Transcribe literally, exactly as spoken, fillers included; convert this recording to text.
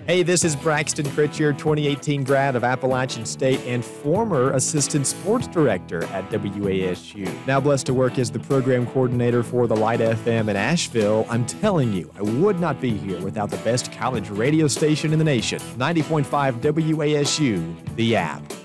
Hey, this is Braxton Critchier, twenty eighteen grad of Appalachian State and former assistant sports director at W A S U. Now blessed to work as the program coordinator for the Light F M in Asheville. I'm telling you, I would not be here without the best college radio station in the nation. ninety point five W A S U, the app.